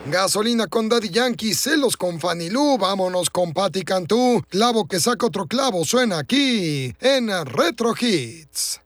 Gasolina con Daddy Yankee, celos con Fanny Lu, vámonos con Patti Cantú. Clavo que saca otro clavo suena aquí en Retro Hits.